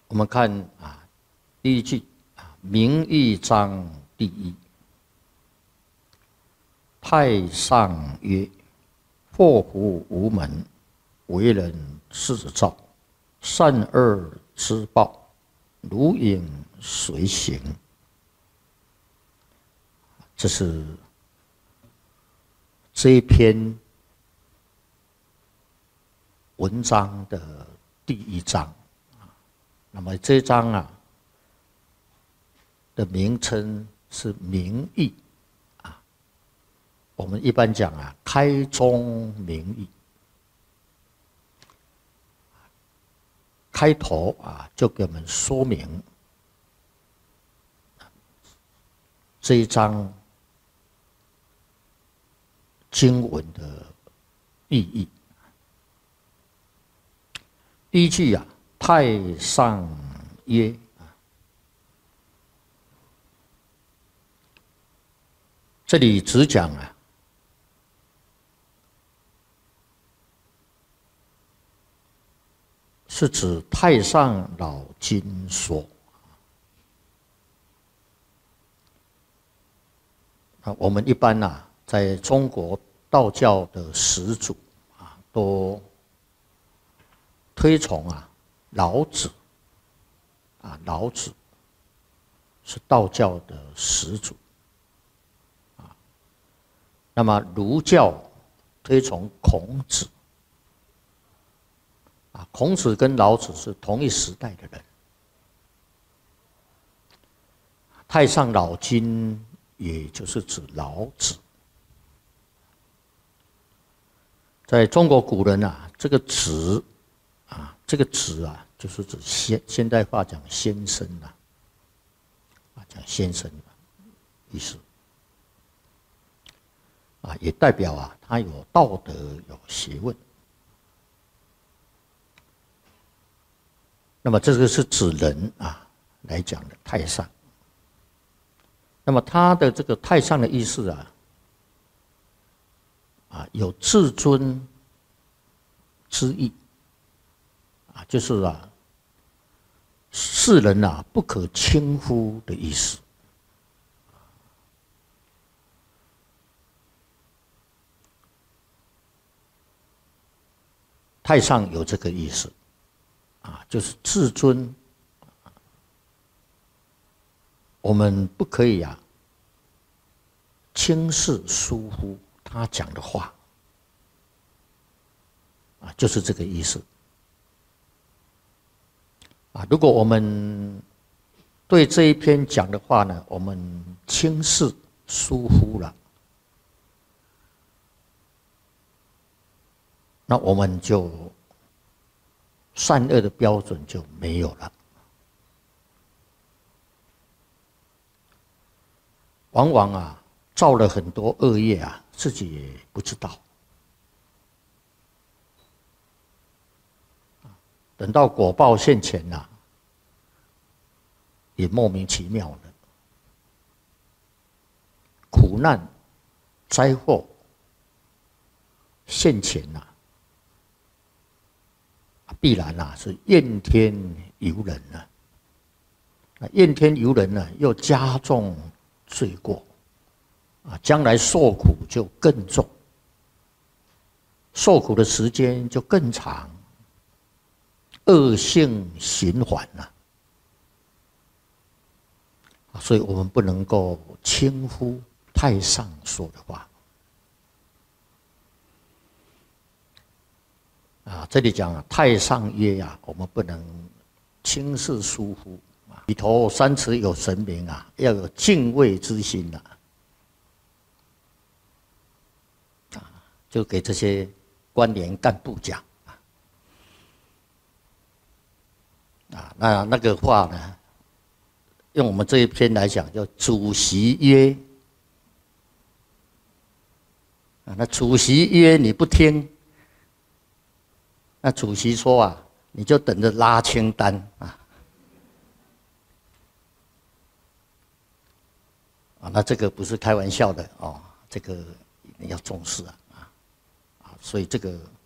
我们看啊，第一句啊，名义章第一，太上曰：祸福无门，为人自造，善恶之报，如影随形。这是这一篇文章的第一章。那么这一章啊的名称是名义啊，我们一般讲啊，开宗明义。开头啊，就给我们说明这一章经文的意义。第一句啊，太上曰，这里只讲啊，是指太上老君说。我们一般啊，在中国道教的始祖啊，都推崇啊老子啊，老子是道教的始祖啊。那么儒教推崇孔子啊，孔子跟老子是同一时代的人。太上老君也就是指老子。在中国古人啊，这个子啊，这个子啊，就是指现代化讲先生啊，讲先生的意思啊，也代表啊，他有道德、有学问。那么这个是指人啊来讲的太上。那么他的这个太上的意思啊，有至尊之意啊，就是啊，世人啊不可轻忽的意思。太上有这个意思啊，就是至尊。我们不可以啊轻视疏忽他讲的话啊，就是这个意思啊。如果我们对这一篇讲的话呢，我们轻视疏忽了，那我们就善恶的标准就没有了。往往啊，造了很多恶业啊，自己也不知道。等到果报现前啊，也莫名其妙的苦难、灾祸现前啊，必然啊是怨天尤人啊。怨天尤人呢，又加重罪过啊，将来受苦就更重，受苦的时间就更长，恶性循环所以我们不能够轻忽太上说的话啊。这里讲太上曰啊，我们不能轻视疏忽。里头三尺有神明啊，要有敬畏之心就给这些官员干部讲那个话呢，用我们这一篇来讲，叫主席曰那主席曰你不听，那主席说啊，你就等着拉清单那这个不是开玩笑的哦，这个你要重视所以这个